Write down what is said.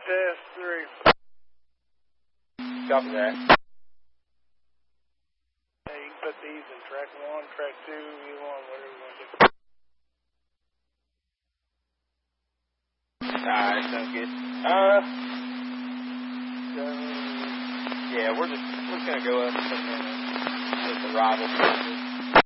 test 3. Copy that. Hey, you can put these in track 1, track 2, either one, whatever you want to do. Alright, sounds good. Yeah, we're just gonna go up and just arrival.